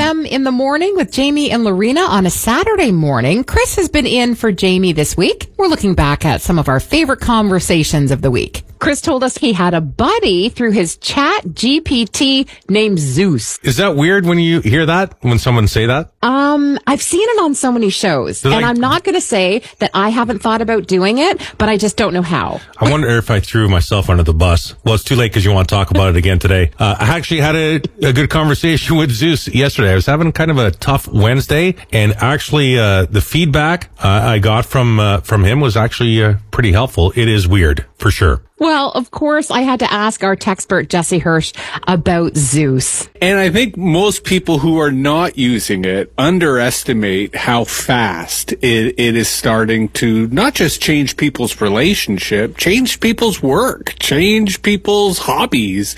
FM in the morning with Jamie and Lorena on a Saturday morning. Chris has been in for Jamie this week. We're looking back at some of our favorite conversations of the week. Chris told us he had a buddy through his chat GPT named Zeus. Is that weird when you hear that, when someone say that? I've seen it on so many shows, and I'm not going to say that I haven't thought about doing it, but I just don't know how. I wonder if I threw myself under the bus. Well, it's too late because you want to talk about it again today. I actually had a good conversation with Zeus yesterday. I was having kind of a tough Wednesday, and actually the feedback I got from him was actually pretty helpful. It is weird, for sure. Well, of course, I had to ask our techspert, Jesse Hirsch, about Zeus. And I think most people who are not using it underestimate how fast it is starting to not just change people's relationship, change people's work, change people's hobbies.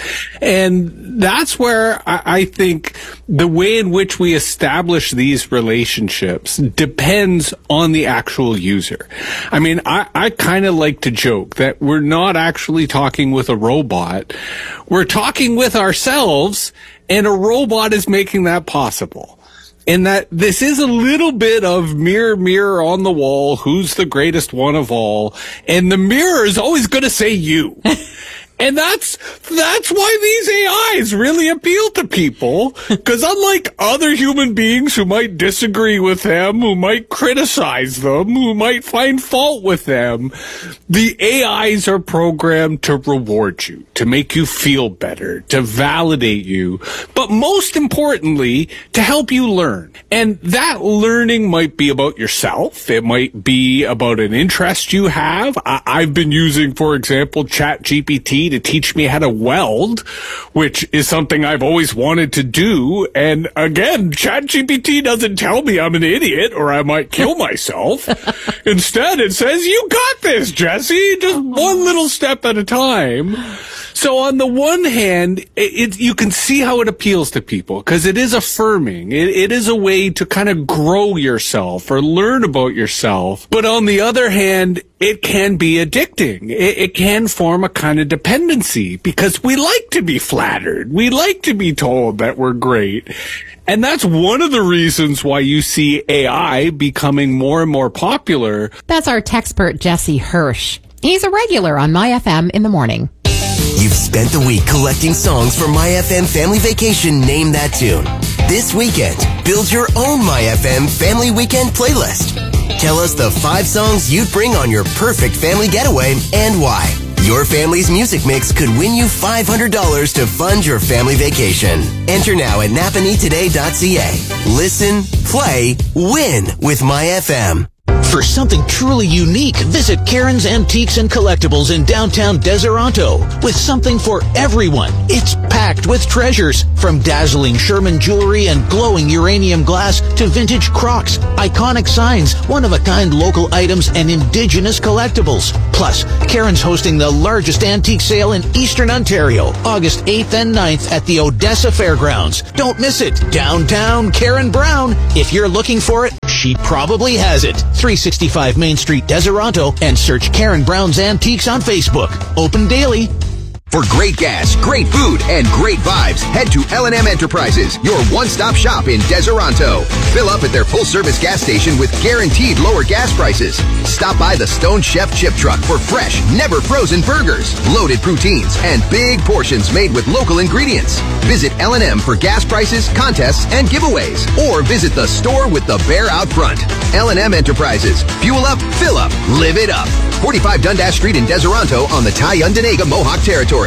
And that's where I think the way in which we establish these relationships depends on the actual user. I mean, I kind of like to joke that we're not actually talking with a robot. We're talking with ourselves, and a robot is making that possible. And that this is a little bit of mirror, mirror on the wall, who's the greatest one of all, and the mirror is always going to say you. And that's why these AIs really appeal to people, because unlike other human beings who might disagree with them, who might criticize them, who might find fault with them, the AIs are programmed to reward you, to make you feel better, to validate you, but most importantly, to help you learn. And that learning might be about yourself. It might be about an interest you have. I've been using, for example, ChatGPT to teach me how to weld, which is something I've always wanted to do. And again, ChatGPT doesn't tell me I'm an idiot or I might kill myself. Instead, it says, you got this, Jesse, just one little step at a time. So on the one hand, you can see how it appeals to people because it is affirming. It is a way to kind of grow yourself or learn about yourself. But on the other hand, it can be addicting. It can form a kind of dependency because we like to be flattered. We like to be told that we're great. And that's one of the reasons why you see AI becoming more and more popular. That's our techspert, Jesse Hirsch. He's a regular on My FM in the morning. You've spent the week collecting songs for My FM Family Vacation Name That Tune. This weekend, build your own My FM Family Weekend playlist. Tell us the 5 songs you'd bring on your perfect family getaway and why. Your family's music mix could win you $500 to fund your family vacation. Enter now at napanitoday.ca. Listen, play, win with My FM. For something truly unique, visit Karen's Antiques and Collectibles in downtown Deseronto with something for everyone. It's packed with treasures, from dazzling Sherman jewelry and glowing uranium glass to vintage Crocs, iconic signs, one-of-a-kind local items, and indigenous collectibles. Plus, Karen's hosting the largest antique sale in Eastern Ontario, August 8th and 9th at the Odessa Fairgrounds. Don't miss it. Downtown Karen Brown. If you're looking for it, she probably has it. 365 Main Street, Deseronto, and search Karen Brown's Antiques on Facebook. Open daily. For great gas, great food, and great vibes, head to L&M Enterprises, your one-stop shop in Deseronto. Fill up at their full-service gas station with guaranteed lower gas prices. Stop by the Stone Chef Chip Truck for fresh, never-frozen burgers, loaded poutines, and big portions made with local ingredients. Visit L&M for gas prices, contests, and giveaways. Or visit the store with the bear out front. L&M Enterprises. Fuel up, fill up, live it up. 45 Dundas Street in Deseronto on the Tyne-Undenaga Mohawk Territory.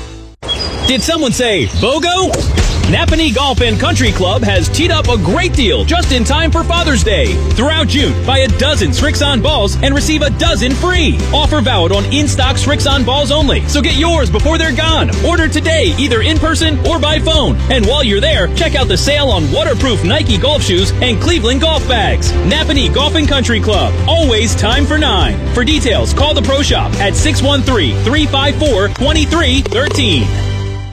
Did someone say BOGO? Napanee Golf and Country Club has teed up a great deal just in time for Father's Day. Throughout June, buy a dozen Srixon balls and receive a dozen free. Offer valid on in-stock Srixon balls only, so get yours before they're gone. Order today, either in person or by phone. And while you're there, check out the sale on waterproof Nike golf shoes and Cleveland golf bags. Napanee Golf and Country Club. Always time for 9. For details, call the Pro Shop at 613-354-2313.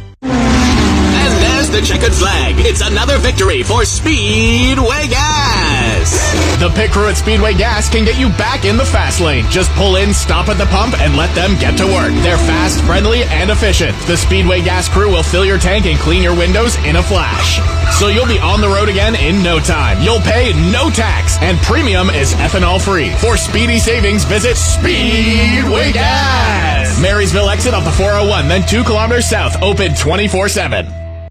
The checkered flag. It's another victory for Speedway Gas. The pit crew at Speedway Gas can get you back in the fast lane. Just pull in, stop at the pump, and let them get to work. They're fast, friendly, and efficient. The Speedway Gas crew will fill your tank and clean your windows in a flash. So you'll be on the road again in no time. You'll pay no tax, and premium is ethanol-free. For speedy savings, visit Speedway Gas. Marysville exit off the 401, then 2 kilometers south, open 24/7.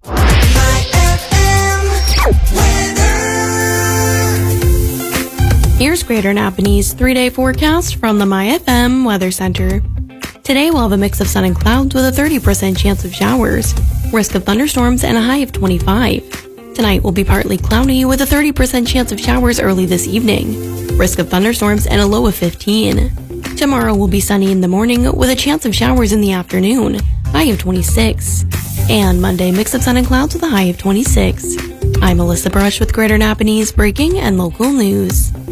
Here's Greater Napanese 3-day forecast from the MyFM Weather Center. Today we'll have a mix of sun and clouds with a 30% chance of showers. Risk of thunderstorms and a high of 25. Tonight will be partly cloudy with a 30% chance of showers early this evening. Risk of thunderstorms and a low of 15. Tomorrow will be sunny in the morning with a chance of showers in the afternoon, high of 26. And Monday, mix of sun and clouds with a high of 26. I'm Melissa Brush with Greater Napanese breaking and local news.